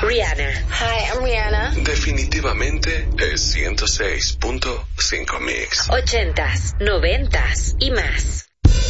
Rihanna. Hi, I'm Rihanna. Definitivamente es 106.5 Mix. 80s, 90s y más.